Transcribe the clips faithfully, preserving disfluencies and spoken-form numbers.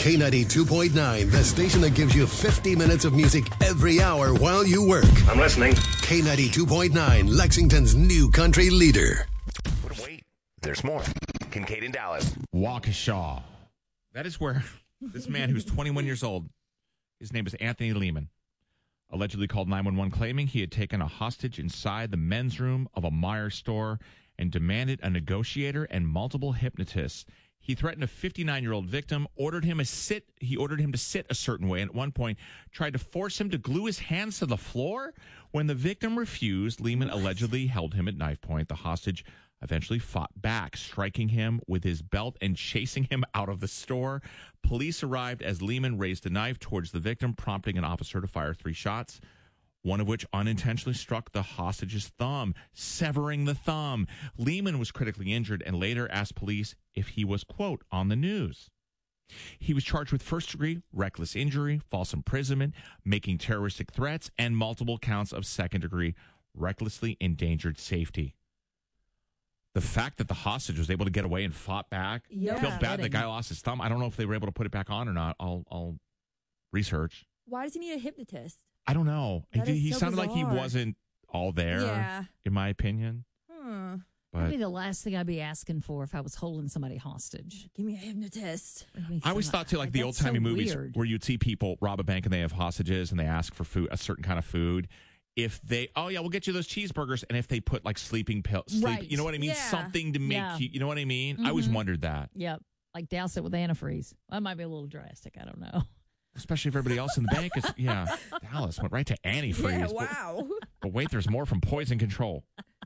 K ninety-two point nine, the station that gives you fifty minutes of music every hour while you work. I'm listening. K ninety-two point nine, Lexington's new country leader. But wait, there's more. Kincaid in Dallas. Waukesha. That is where this man who's twenty-one years old, his name is Anthony Lehman, allegedly called nine one one claiming he had taken a hostage inside the men's room of a Meijer store and demanded a negotiator and multiple hypnotists. He threatened a fifty-nine-year-old victim, ordered him to sit. He ordered him to sit a certain way, and at one point tried to force him to glue his hands to the floor. When the victim refused, Lehman allegedly held him at knife point. The hostage eventually fought back, striking him with his belt and chasing him out of the store. Police arrived as Lehman raised a knife towards the victim, prompting an officer to fire three shots, one of which unintentionally struck the hostage's thumb, severing the thumb. Lehman was critically injured and later asked police if he was, quote, on the news. He was charged with first-degree reckless injury, false imprisonment, making terroristic threats, and multiple counts of second-degree recklessly endangered safety. The fact that the hostage was able to get away and fought back, Yeah. I feel bad the guy lost his thumb. I don't know if they were able to put it back on or not. I'll, I'll research. Why does he need a hypnotist? I don't know. That he is he so sounded like he bizarre. wasn't all there, Yeah. in my opinion. Hmm. But That'd be the last thing I'd be asking for if I was holding somebody hostage. Give me a hypnotist. I always thought, too, like the That's old-timey so movies weird. where you'd see people rob a bank and they have hostages and they ask for food, a certain kind of food. If they, oh, yeah, we'll get you those cheeseburgers. And if they put, like, sleeping pills, sleep, Right. you know what I mean? Yeah. Something to make Yeah. you, you know what I mean? I always Mhm. wondered that. Yep. Like douse it with antifreeze. That might be a little drastic. I don't know. Especially if everybody else in the bank is, yeah. Dallas went right to antifreeze. Yeah, But- wow. But wait, there's more from Poison Control.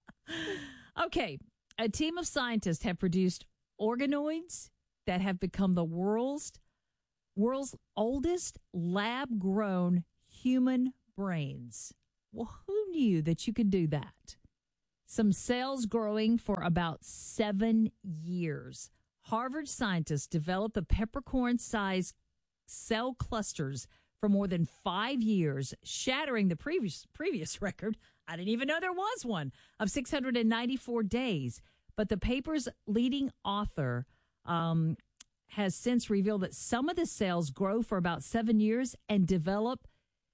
Okay. A team of scientists have produced organoids that have become the world's world's oldest lab-grown human brains. Well, who knew that you could do that? Some cells growing for about seven years. Harvard scientists developed the peppercorn-sized cell clusters for more than five years, shattering the previous previous record. I didn't even know there was one of six hundred ninety-four days. But the paper's leading author um, has since revealed that some of the cells grow for about seven years and develop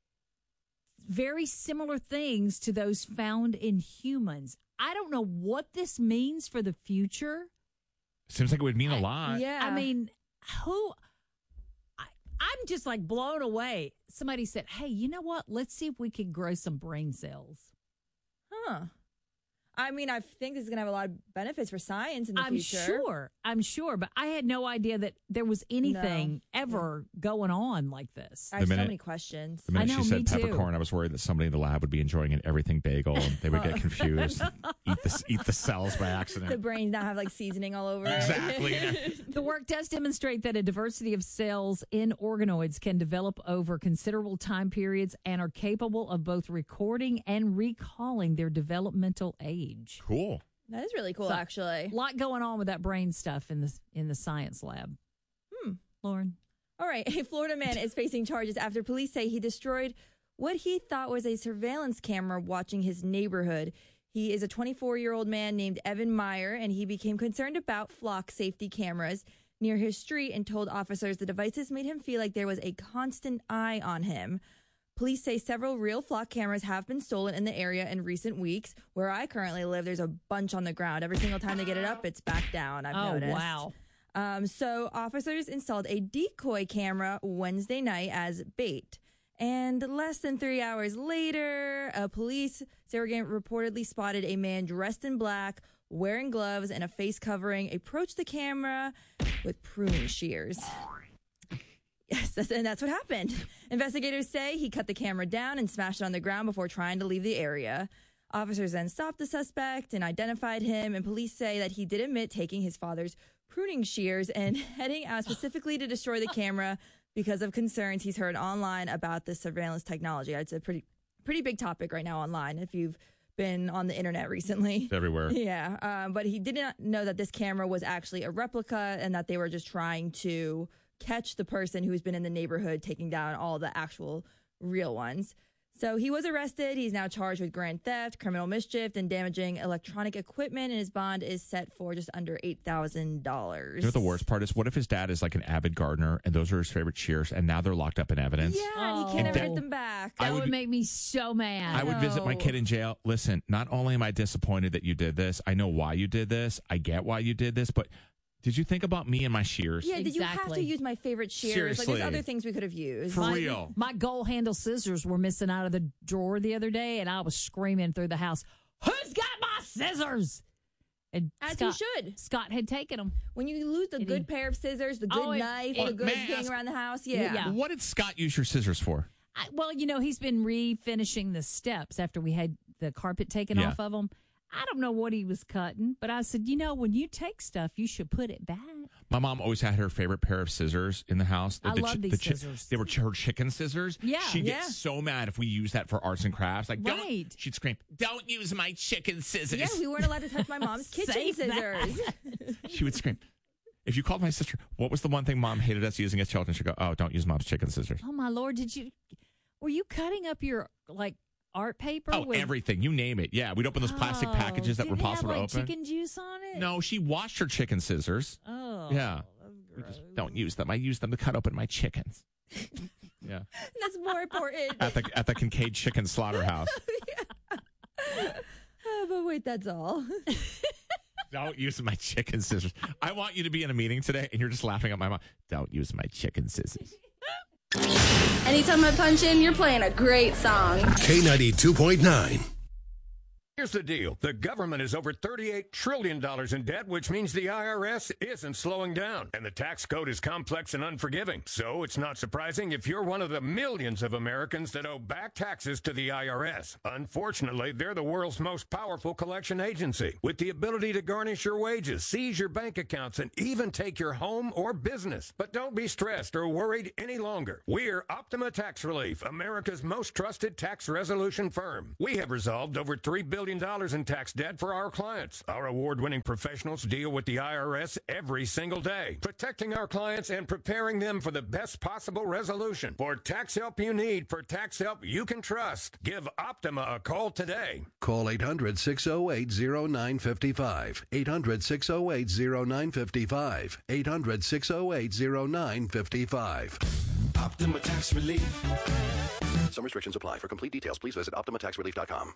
very similar things to those found in humans. I don't know what this means for the future. Seems like it would mean a lot. Yeah. I mean, who? I, I'm just like blown away. Somebody said, "Hey, you know what? Let's see if we can grow some brain cells." Huh. I mean, I think this is going to have a lot of benefits for science in the I'm future. sure. I'm sure, but I had no idea that there was anything ever going on like this. I have minute- so many questions. The minute I know, she said me too. peppercorn, I was worried that somebody in the lab would be enjoying an everything bagel and they would get confused, eat the eat the cells by The accident. brains now have like seasoning all over it. Exactly. The work does demonstrate that a diversity of cells in organoids can develop over considerable time periods and are capable of both recording and recalling their developmental age. Cool. That is really cool, So- actually. A lot going on with that brain stuff in the in the science lab. Hmm. Lauren. All right. A Florida man is facing charges after police say he destroyed what he thought was a surveillance camera watching his neighborhood. He is a twenty-four-year-old man named Evan Meyer, and he became concerned about flock safety cameras near his street and told officers the devices made him feel like there was a constant eye on him. Police say several real flock cameras have been stolen in the area in recent weeks. Where I currently live, there's a bunch on the ground. Every single time they get it up, it's back down, I've Oh, noticed. wow. Um, so officers installed a decoy camera Wednesday night as bait. And less than three hours later, a police surrogate reportedly spotted a man dressed in black, wearing gloves and a face covering, approached the camera with pruning shears. Yes, that's, and that's what happened. Investigators say he cut the camera down and smashed it on the ground before trying to leave the area. Officers then stopped the suspect and identified him, and police say that he did admit taking his father's pruning shears and heading out specifically to destroy the camera because of concerns he's heard online about the surveillance technology. It's a pretty pretty big topic right now online if you've been on the internet recently. It's everywhere. Yeah, um, but he did not know that this camera was actually a replica and that they were just trying to catch the person who's been in the neighborhood taking down all the actual real ones. So he was arrested. He's now charged with grand theft, criminal mischief, and damaging electronic equipment, and his bond is set for just under eight thousand dollars. You know what the worst part is? What if his dad is like an avid gardener and those are his favorite shears and now they're locked up in evidence? Yeah, and he Oh. can't ever That- get them back. That I would, would- make me so mad. I would visit my No. kid in jail. Listen, not only am I disappointed that you did this, I know why you did this. I get why you did this, but did you think about me and my shears? Yeah, did you have to Exactly. use my favorite shears? Like, Seriously. there's other things we could have used. For my, real. My gold handle scissors were missing out of the drawer the other day, and I was screaming through the house, "Who's got my scissors?" And As Scott, you should. Scott had taken them. When you lose the Did good he- pair of scissors, the good Oh, it- knife, it- the good May I thing ask- around the house, yeah. Yeah. What did Scott use your scissors for? I, well, you know, he's been refinishing the steps after we had the carpet taken Yeah. off of them. I don't know what he was cutting, but I said, you know, when you take stuff, you should put it back. My mom always had her favorite pair of scissors in the house. I the, love chi- these the chi- scissors. They were ch- her chicken scissors. Yeah, She'd yeah. get so mad if we used that for arts and crafts. Like, don't. Right. She'd scream, "Don't use my chicken scissors." Yeah, we weren't allowed to touch my mom's kitchen Save that. scissors. She would scream. If you called my sister, what was the one thing mom hated us using as children? She'd go, "Oh, don't use mom's chicken scissors." Oh, my Lord, did you, were you cutting up your, like, art paper? Oh, with, everything. You name it. Yeah, we'd open those plastic Oh, packages that did were it have, possible like, to open. chicken juice on it? No, she washed her chicken scissors. Oh. Yeah. We just don't use them. I use them to cut open my chickens. Yeah. That's more important. At the at the Kincaid Chicken Slaughterhouse. Uh, but wait, that's all. Don't use my chicken scissors. I want you to be in a meeting today and you're just laughing at my mom. Don't use my chicken scissors. Anytime I punch in, you're playing a great song. K ninety-two point nine. Here's the deal. The government is over thirty-eight trillion dollars in debt, which means the I R S isn't slowing down. And the tax code is complex and unforgiving. So it's not surprising if you're one of the millions of Americans that owe back taxes to the I R S. Unfortunately, they're the world's most powerful collection agency, with the ability to garnish your wages, seize your bank accounts, and even take your home or business. But don't be stressed or worried any longer. We're Optima Tax Relief, America's most trusted tax resolution firm. We have resolved over three billion dollars in tax debt for our clients. Our award-winning professionals deal with the I R S every single day, protecting our clients and preparing them for the best possible resolution. For tax help you need, for tax help you can trust, give Optima a call today. Call eight hundred, six oh eight, oh nine five five. eight hundred, six oh eight, oh nine five five. eight hundred, six oh eight, oh nine five five. Optima Tax Relief. Some restrictions apply. For complete details, please visit optima tax relief dot com.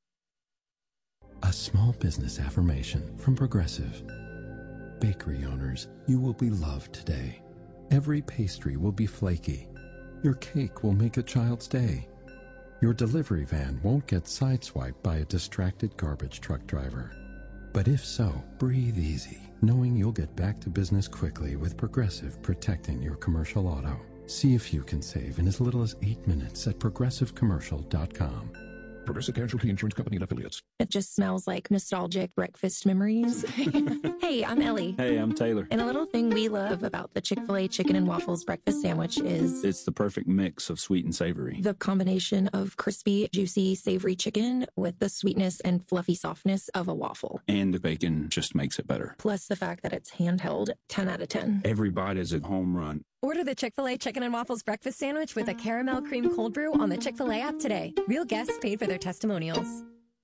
A small business affirmation from Progressive. Bakery owners, you will be loved today. Every pastry will be flaky. Your cake will make a child's day. Your delivery van won't get sideswiped by a distracted garbage truck driver. But if so, breathe easy, knowing you'll get back to business quickly with Progressive protecting your commercial auto. See if you can save in as little as eight minutes at progressive commercial dot com. Progressive Casualty Insurance Company and Affiliates. It just smells like nostalgic breakfast memories. Hey, I'm Ellie. Hey, I'm Taylor. And a little thing we love about the Chick-fil-A chicken and waffles breakfast sandwich is It's the perfect mix of sweet and savory. the combination of crispy, juicy, savory chicken with the sweetness and fluffy softness of a waffle. And the bacon just makes it better. Plus the fact that it's handheld, ten out of ten. Every bite is a home run. Order the Chick-fil-A Chicken and Waffles Breakfast Sandwich with a caramel cream cold brew on the Chick-fil-A app today. Real guests paid for their testimonials.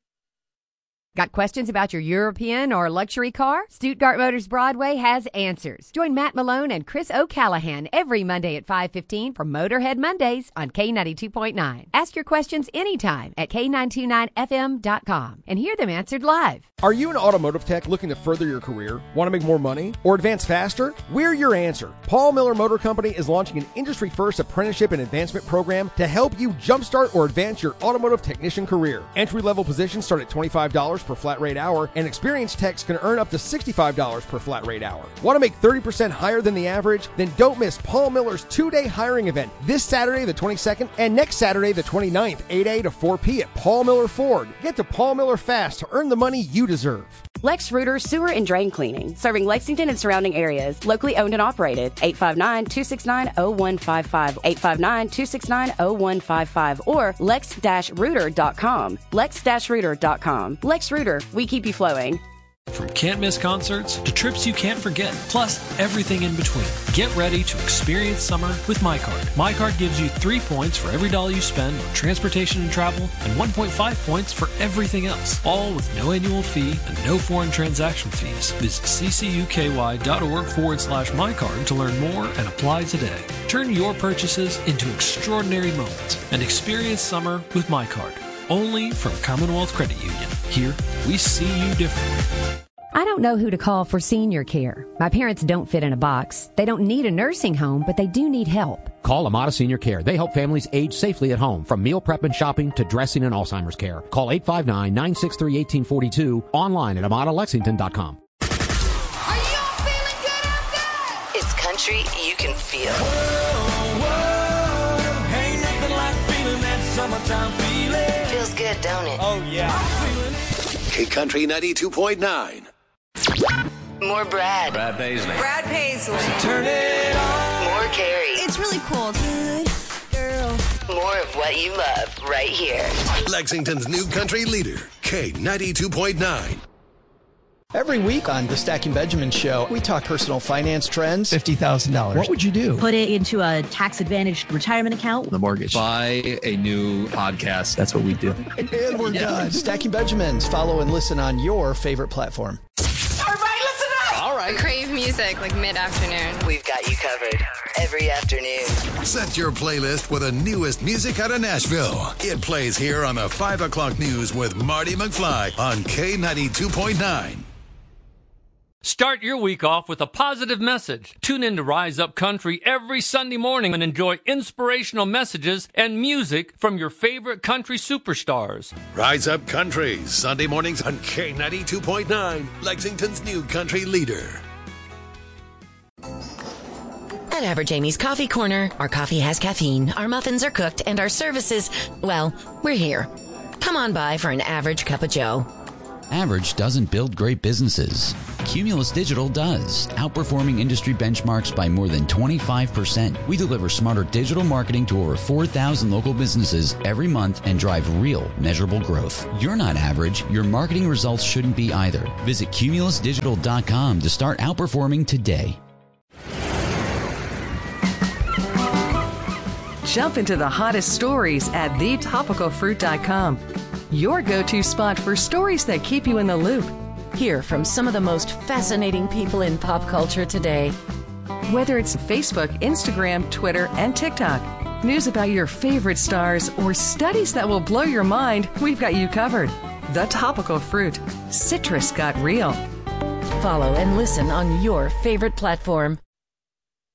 Got questions about your European or luxury car? Stuttgart Motors Broadway has answers. Join Matt Malone and Chris O'Callahan every Monday at five fifteen for Motorhead Mondays on K ninety-two point nine. Ask your questions anytime at K nine two nine F M dot com and hear them answered live. Are you an automotive tech looking to further your career? Want to make more money? Or advance faster? We're your answer. Paul Miller Motor Company is launching an industry-first apprenticeship and advancement program to help you jumpstart or advance your automotive technician career. Entry-level positions start at twenty-five dollars per flat rate hour, and experienced techs can earn up to sixty-five dollars per flat rate hour. Want to make thirty percent higher than the average? Then don't miss Paul Miller's two-day hiring event this Saturday the twenty-second and next Saturday the twenty-ninth, eight a to four p at Paul Miller Ford. Get to Paul Miller fast to earn the money you deserve. Lex Reuter Sewer and Drain Cleaning, serving Lexington and surrounding areas, locally owned and operated. eight five nine, two six nine, zero one five five, eight five nine, two six nine, zero one five five, or lex dash reuter dot com. lex dash reuter dot com. Lex Reuter, we keep you flowing. From can't-miss concerts to trips you can't forget, plus everything in between. Get ready to experience summer with MyCard. MyCard gives you three points for every dollar you spend on transportation and travel and one point five points for everything else, all with no annual fee and no foreign transaction fees. Visit ccuky.org forward slash MyCard to learn more and apply today. Turn your purchases into extraordinary moments and experience summer with MyCard. Only from Commonwealth Credit Union. Here, we see you differently. I don't know who to call for senior care. My parents don't fit in a box. They don't need a nursing home, but they do need help. Call Amada Senior Care. They help families age safely at home, from meal prep and shopping to dressing and Alzheimer's care. Call eight five nine, nine six three, one eight four two, online at amada lexington dot com. It's country you can feel. Whoa, whoa, ain't nothing like feeling that summertime feeling. Feels good, don't it? Oh, yeah. K Country ninety-two point nine. More Brad. Brad Paisley. Brad Paisley. Turn it on. More Carrie. It's really cool. Good girl. More of what you love right here. Lexington's new country leader, K ninety-two point nine. Every week on the Stacking Benjamin Show, we talk personal finance trends. fifty thousand dollars. What would you do? Put it into a tax-advantaged retirement account. The mortgage. Buy a new podcast. That's what we do. And we're yeah. done. Stacking Benjamins. Follow and listen on your favorite platform. Everybody listen up! All right. Crave music like mid-afternoon. We've got you covered every afternoon. Set your playlist with the newest music out of Nashville. It plays here on the five o'clock news with Marty McFly on K ninety-two point nine. Start your week off with a positive message. Tune in to Rise Up Country every Sunday morning and enjoy inspirational messages and music from your favorite country superstars. Rise Up Country, Sunday mornings on K ninety-two point nine, Lexington's new country leader. At Average Amy's Coffee Corner, our coffee has caffeine, our muffins are cooked, and our services, well, we're here. Come on by for an average cup of joe. Average doesn't build great businesses. Cumulus Digital does, outperforming industry benchmarks by more than twenty-five percent. We deliver smarter digital marketing to over four thousand local businesses every month and drive real, measurable growth. You're not average. Your marketing results shouldn't be either. Visit cumulus digital dot com to start outperforming today. Jump into the hottest stories at the topical fruit dot com. Your go-to spot for stories that keep you in the loop. Hear from some of the most fascinating people in pop culture today. Whether it's Facebook, Instagram, Twitter, and TikTok, news about your favorite stars, or studies that will blow your mind, we've got you covered. The Topical Fruit. Citrus got real. Follow and listen on your favorite platform.